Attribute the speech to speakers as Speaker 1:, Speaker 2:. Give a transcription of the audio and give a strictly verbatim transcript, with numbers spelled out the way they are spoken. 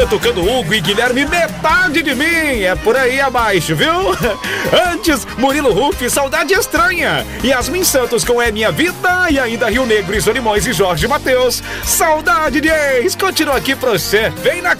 Speaker 1: segunda tocando Hugo e Guilherme, Metade de Mim. É por aí abaixo, viu? Antes, Murilo Huff, Saudade Estranha. Yasmin Santos com É Minha Vida. E ainda Rio Negro e Solimões e Jorge Mateus, Saudade de Ex. Continua aqui pra você. Vem na